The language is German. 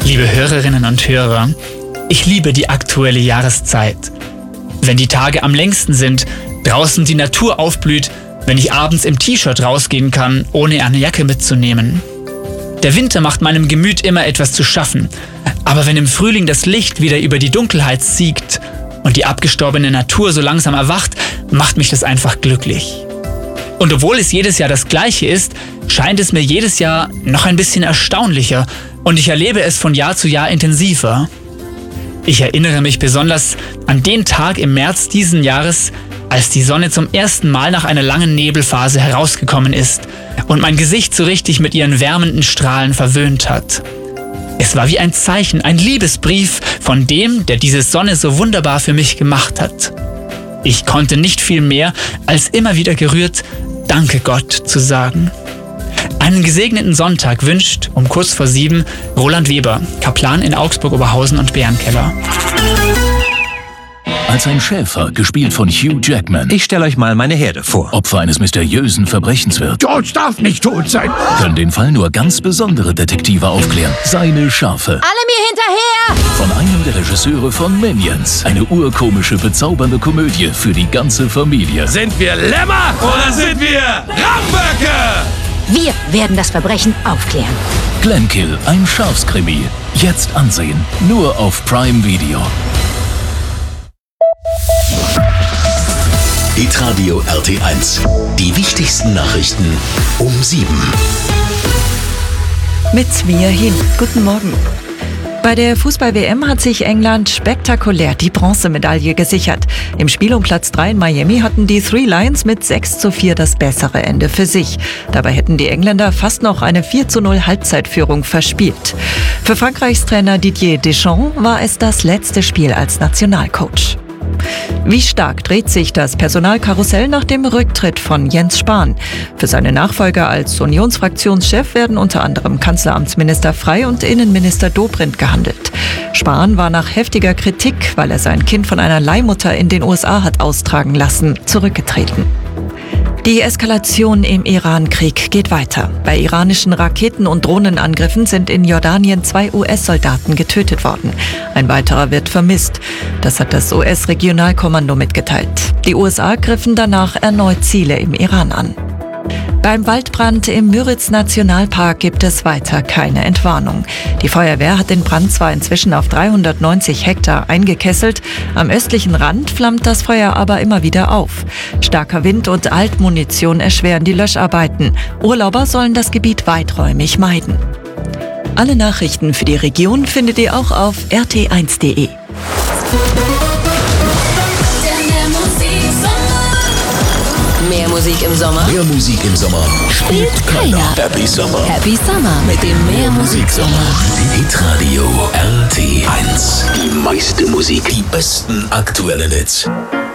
Liebe Hörerinnen und Hörer, ich liebe die aktuelle Jahreszeit. Wenn die Tage am längsten sind, draußen die Natur aufblüht, wenn ich abends im T-Shirt rausgehen kann, ohne eine Jacke mitzunehmen. Der Winter macht meinem Gemüt immer etwas zu schaffen, aber wenn im Frühling das Licht wieder über die Dunkelheit siegt und die abgestorbene Natur so langsam erwacht, macht mich das einfach glücklich. Und obwohl es jedes Jahr das Gleiche ist, scheint es mir jedes Jahr noch ein bisschen erstaunlicher und ich erlebe es von Jahr zu Jahr intensiver. Ich erinnere mich besonders an den Tag im März diesen Jahres, als die Sonne zum ersten Mal nach einer langen Nebelphase herausgekommen ist und mein Gesicht so richtig mit ihren wärmenden Strahlen verwöhnt hat. Es war wie ein Zeichen, ein Liebesbrief von dem, der diese Sonne so wunderbar für mich gemacht hat. Ich konnte nicht viel mehr, als immer wieder gerührt Danke Gott zu sagen. Einen gesegneten Sonntag wünscht um kurz vor 7 Roland Weber, Kaplan in Augsburg-Oberhausen und Bärenkeller. Als ein Schäfer, gespielt von Hugh Jackman, Ich stelle euch mal meine Herde vor. Opfer eines mysteriösen Verbrechens wird, George darf nicht tot sein. können den Fall nur ganz besondere Detektive aufklären. Seine Schafe. Alle mir hinterher! Von einem der Regisseure von Minions. Eine urkomische, bezaubernde Komödie für die ganze Familie. Sind wir Lämmer oder sind wir Ramböcke? Wir werden das Verbrechen aufklären. Glenkill, ein Schafskrimi. Jetzt ansehen. Nur auf Prime Video. Hitradio RT1. Die wichtigsten Nachrichten um 7. Mit mir hin. Guten Morgen. Bei der Fußball-WM hat sich England spektakulär die Bronzemedaille gesichert. Im Spiel um Platz 3 in Miami hatten die Three Lions mit 6:4 das bessere Ende für sich. Dabei hätten die Engländer fast noch eine 4:0 Halbzeitführung verspielt. Für Frankreichs Trainer Didier Deschamps war es das letzte Spiel als Nationalcoach. Wie stark dreht sich das Personalkarussell nach dem Rücktritt von Jens Spahn? Für seine Nachfolger als Unionsfraktionschef werden unter anderem Kanzleramtsminister Frey und Innenminister Dobrindt gehandelt. Spahn war nach heftiger Kritik, weil er sein Kind von einer Leihmutter in den USA hat austragen lassen, zurückgetreten. Die Eskalation im Iran-Krieg geht weiter. Bei iranischen Raketen- und Drohnenangriffen sind in Jordanien 2 US-Soldaten getötet worden. Ein weiterer wird vermisst. Das hat das US-Regionalkommando mitgeteilt. Die USA griffen danach erneut Ziele im Iran an. Beim Waldbrand im Müritz-Nationalpark gibt es weiter keine Entwarnung. Die Feuerwehr hat den Brand zwar inzwischen auf 390 Hektar eingekesselt, am östlichen Rand flammt das Feuer aber immer wieder auf. Starker Wind und Altmunition erschweren die Löscharbeiten. Urlauber sollen das Gebiet weiträumig meiden. Alle Nachrichten für die Region findet ihr auch auf rt1.de. Mehr Musik im Sommer? Mehr Musik im Sommer spielt keiner. Happy Summer Happy Summer mit dem Mehrmusiksommer. Hitradio RT1. Die meiste Musik, die besten aktuellen Hits.